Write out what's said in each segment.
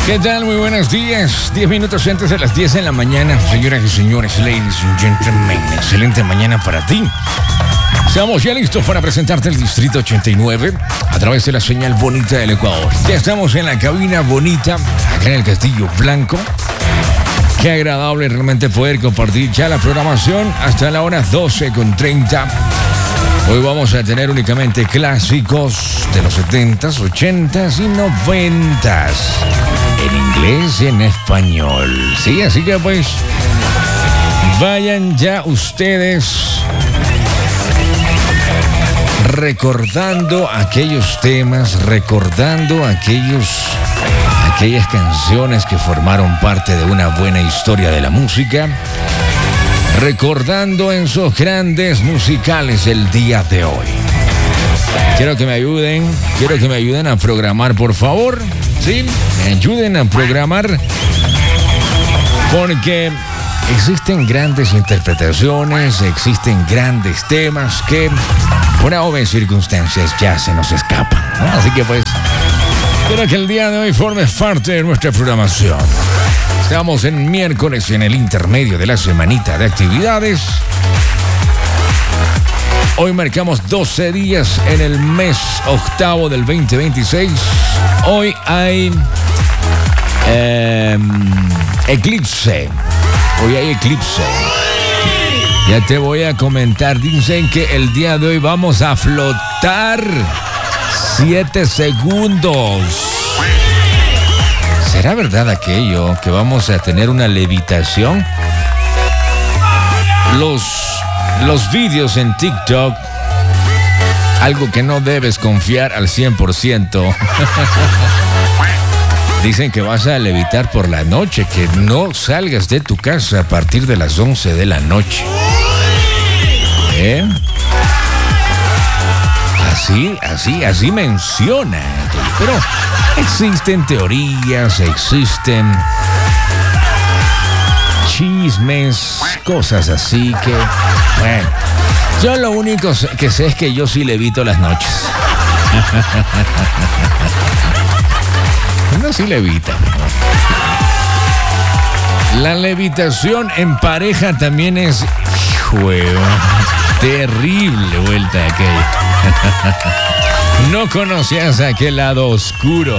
¿Qué tal? Muy buenos días. 10 minutos antes de las 10 de la mañana. Señoras y señores, ladies and gentlemen, excelente mañana para ti. Estamos ya listos para presentarte el Distrito 89 a través de la señal bonita del Ecuador. Ya estamos en la cabina bonita, acá en el Castillo Blanco. Qué agradable realmente poder compartir ya la programación hasta la hora 12:30. Hoy vamos a tener únicamente clásicos de los 70s, 80s y 90s. En inglés y en español. Sí, así que pues vayan ya ustedes recordando aquellos temas, recordando aquellas canciones que formaron parte de una buena historia de la música, recordando esos grandes musicales el día de hoy. Quiero que me ayuden a programar, por favor. Sí, me ayuden a programar porque existen grandes interpretaciones, existen grandes temas que por obvias circunstancias ya se nos escapan, ¿no? Así que pues, espero que el día de hoy formes parte de nuestra programación. Estamos en miércoles en el intermedio de la semanita de actividades. Hoy marcamos 12 días en el mes octavo del 2026. Hoy hay eclipse. Hoy hay eclipse. Ya te voy a comentar. Dicen que el día de hoy vamos a flotar 7 segundos. ¿Será verdad aquello que vamos a tener una levitación? Los vídeos en TikTok, algo que no debes confiar al 100%. Dicen que vas a levitar por la noche, que no salgas de tu casa a partir de las 11 de la noche. Así menciona. Pero existen teorías, existen chismes, cosas así que, bueno, yo lo único que sé es que yo sí levito las noches. Uno sí levita. La levitación en pareja también es, terrible vuelta aquella. No conocías aquel lado oscuro.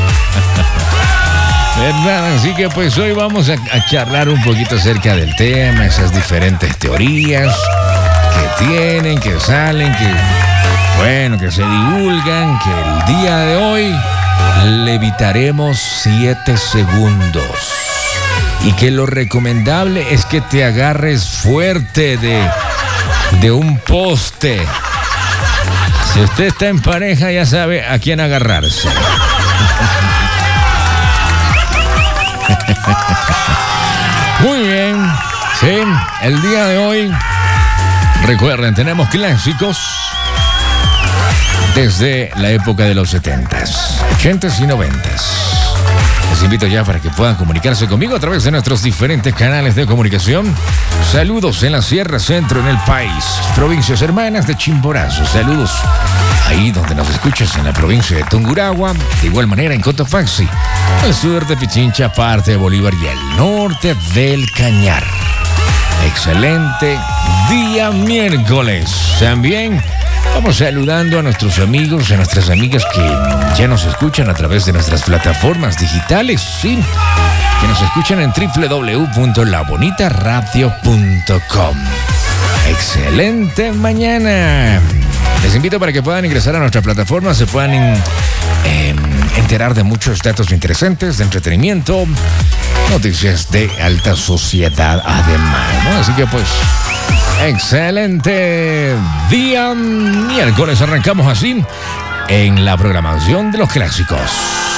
¿Verdad? Así que pues hoy vamos a charlar un poquito acerca del tema, esas diferentes teorías que tienen, que salen, que se divulgan, que el día de hoy levitaremos 7 segundos. Y que lo recomendable es que te agarres fuerte de un poste. Si usted está en pareja, ya sabe a quién agarrarse. Muy bien, sí, el día de hoy, recuerden, tenemos clásicos desde la época de los 70s, 80s y 90s. Les invito ya para que puedan comunicarse conmigo a través de nuestros diferentes canales de comunicación. Saludos en la Sierra Centro, en el país, provincias hermanas de Chimborazo. Saludos ahí donde nos escuchas en la provincia de Tungurahua. De igual manera en Cotopaxi, al sur de Pichincha, parte de Bolívar y el norte del Cañar. Excelente día miércoles. También vamos saludando a nuestros amigos, a nuestras amigas que ya nos escuchan a través de nuestras plataformas digitales, sí, que nos escuchan en www.labonitaradio.com. Excelente mañana. Les invito para que puedan ingresar a nuestra plataforma, se puedan enterar de muchos datos interesantes, de entretenimiento, noticias de alta sociedad además, ¿no? Así que pues, excelente día miércoles. Arrancamos así en la programación de los clásicos.